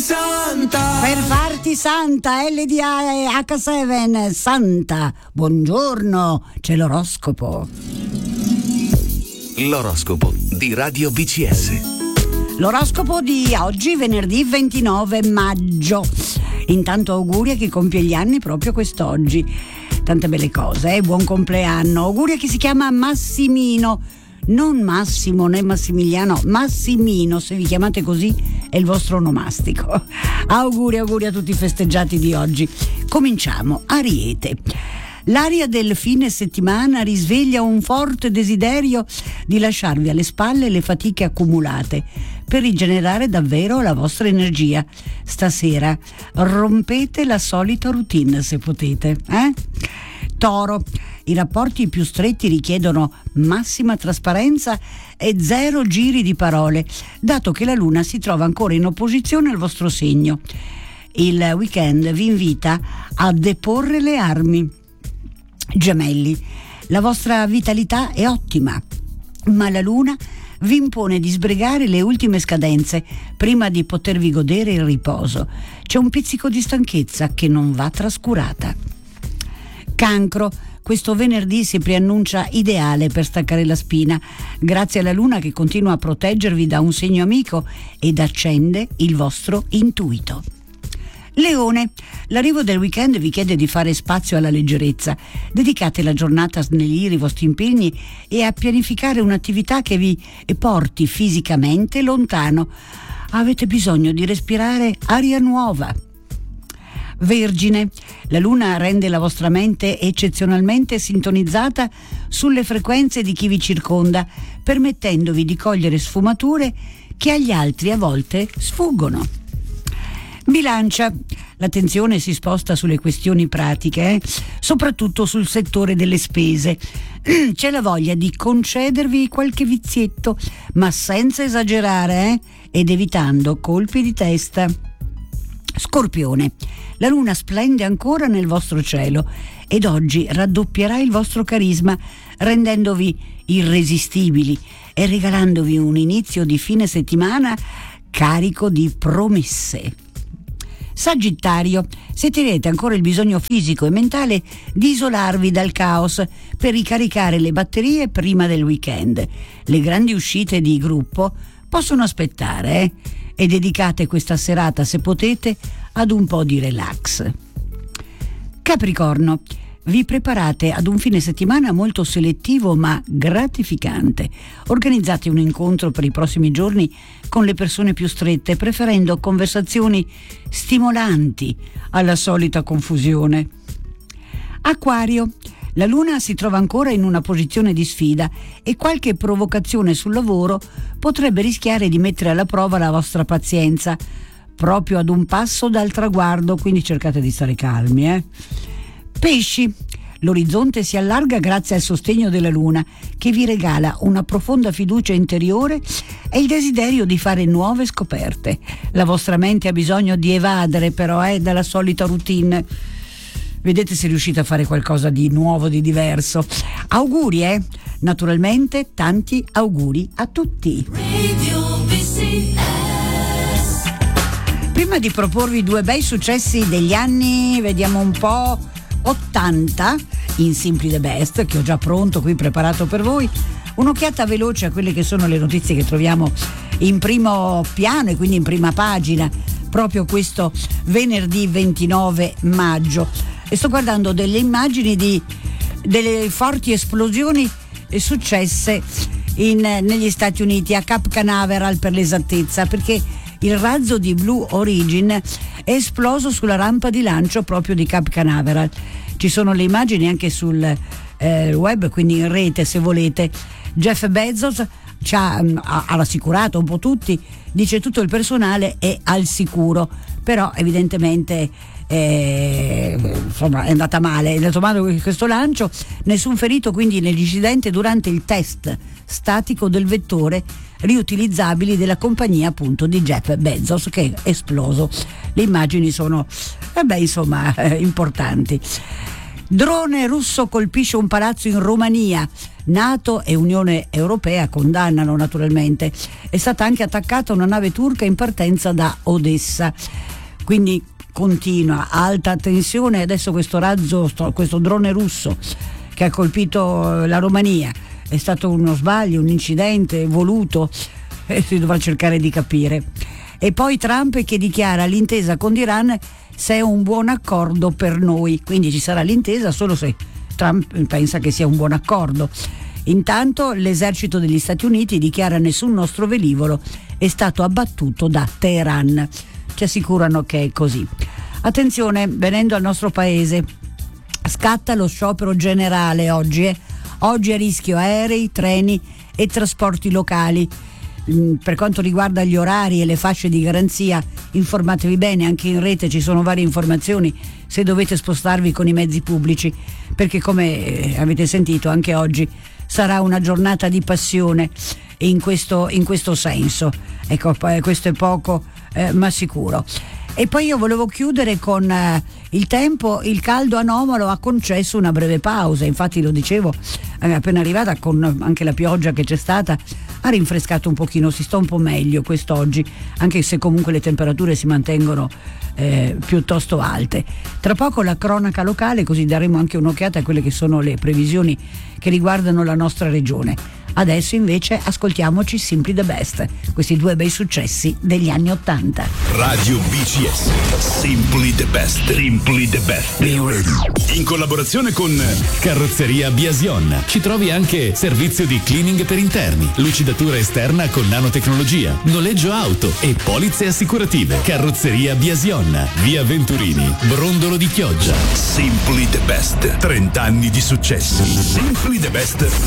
Santa. Per farti santa, LDA e H7 Santa. Buongiorno, c'è l'oroscopo. L'oroscopo di Radio BCS. L'oroscopo di oggi, venerdì 29 maggio. Intanto auguri a chi compie gli anni proprio quest'oggi. Tante belle cose, buon compleanno. Auguri a chi si chiama Massimino. Non Massimo né Massimiliano, Massimino, se vi chiamate così è il vostro onomastico. Auguri a tutti i festeggiati di oggi. Cominciamo. Ariete. L'aria del fine settimana risveglia un forte desiderio di lasciarvi alle spalle le fatiche accumulate per rigenerare davvero la vostra energia. Stasera rompete la solita routine se potete. Toro. I rapporti più stretti richiedono massima trasparenza e zero giri di parole, dato che la Luna si trova ancora in opposizione al vostro segno. Il weekend vi invita a deporre le armi. Gemelli, la vostra vitalità è ottima, ma la Luna vi impone di sbrigare le ultime scadenze prima di potervi godere il riposo. C'è un pizzico di stanchezza che non va trascurata. Cancro. Questo venerdì si preannuncia ideale per staccare la spina, grazie alla Luna che continua a proteggervi da un segno amico ed accende il vostro intuito. Leone, l'arrivo del weekend vi chiede di fare spazio alla leggerezza. Dedicate la giornata a snellire i vostri impegni e a pianificare un'attività che vi porti fisicamente lontano. Avete bisogno di respirare aria nuova. Vergine, la Luna rende la vostra mente eccezionalmente sintonizzata sulle frequenze di chi vi circonda, permettendovi di cogliere sfumature che agli altri a volte sfuggono. Bilancia, l'attenzione si sposta sulle questioni pratiche, soprattutto sul settore delle spese. C'è la voglia di concedervi qualche vizietto, ma senza esagerare, ed evitando colpi di testa. Scorpione, la Luna splende ancora nel vostro cielo ed oggi raddoppierà il vostro carisma, rendendovi irresistibili e regalandovi un inizio di fine settimana carico di promesse. Sagittario, sentirete ancora il bisogno fisico e mentale di isolarvi dal caos per ricaricare le batterie prima del weekend. Le grandi uscite di gruppo possono aspettare, e dedicate questa serata, se potete, ad un po' di relax. Capricorno, vi preparate ad un fine settimana molto selettivo ma gratificante. Organizzate un incontro per i prossimi giorni con le persone più strette, preferendo conversazioni stimolanti alla solita confusione. Acquario, la Luna si trova ancora in una posizione di sfida e qualche provocazione sul lavoro potrebbe rischiare di mettere alla prova la vostra pazienza, proprio ad un passo dal traguardo, quindi cercate di stare calmi. Pesci, l'orizzonte si allarga grazie al sostegno della Luna, che vi regala una profonda fiducia interiore e il desiderio di fare nuove scoperte. La vostra mente ha bisogno di evadere però dalla solita routine. Vedete se riuscite a fare qualcosa di nuovo, di diverso. Auguri, naturalmente tanti auguri a tutti. Radio BCS. Prima di proporvi due bei successi degli anni, vediamo un po', 80 in Simply the Best, che ho già pronto qui preparato per voi. Un'occhiata veloce a quelle che sono le notizie che troviamo in primo piano e quindi in prima pagina proprio questo venerdì 29 maggio. E sto guardando delle immagini di delle forti esplosioni successe negli Stati Uniti, a Cape Canaveral per l'esattezza, perché il razzo di Blue Origin è esploso sulla rampa di lancio proprio di Cape Canaveral. Ci sono le immagini anche sul web, quindi in rete se volete. Jeff Bezos ha rassicurato un po' tutti, dice tutto il personale è al sicuro, però evidentemente insomma è andata male, è andato male questo lancio. Nessun ferito quindi nell'incidente durante il test statico del vettore riutilizzabili della compagnia appunto di Jeff Bezos, che è esploso. Le immagini sono importanti. Drone russo colpisce un palazzo in Romania. NATO e Unione Europea condannano naturalmente. È stata anche attaccata una nave turca in partenza da Odessa, quindi continua alta tensione. Adesso questo drone russo che ha colpito la Romania è stato uno sbaglio, un incidente voluto, e si dovrà cercare di capire. E poi Trump che dichiara l'intesa con l'Iran se è un buon accordo per noi, quindi ci sarà l'intesa solo se Trump pensa che sia un buon accordo. Intanto l'esercito degli Stati Uniti dichiara nessun nostro velivolo è stato abbattuto da Teheran. Ci assicurano che è così. Attenzione, venendo al nostro paese, scatta lo sciopero generale oggi. Oggi a rischio aerei, treni e trasporti locali. Per quanto riguarda gli orari e le fasce di garanzia, informatevi bene, anche in rete ci sono varie informazioni se dovete spostarvi con i mezzi pubblici, perché come avete sentito anche oggi sarà una giornata di passione in questo senso. Ecco, questo è poco ma sicuro. E poi io volevo chiudere con il tempo. Il caldo anomalo ha concesso una breve pausa, infatti lo dicevo, appena arrivata, con anche la pioggia che c'è stata ha rinfrescato un pochino, si sta un po' meglio quest'oggi, anche se comunque le temperature si mantengono piuttosto alte. Tra poco la cronaca locale, così daremo anche un'occhiata a quelle che sono le previsioni che riguardano la nostra regione. Adesso invece ascoltiamoci Simply the Best, questi due bei successi degli anni '80. Radio BCS, Simply the Best. Simply the Best. In collaborazione con Carrozzeria Biasion. Ci trovi anche servizio di cleaning per interni, lucidatura esterna con nanotecnologia, noleggio auto e polizze assicurative. Carrozzeria Biasion, via Venturini, Brondolo di Chioggia. Simply the Best. 30 anni di successo. Simply the Best.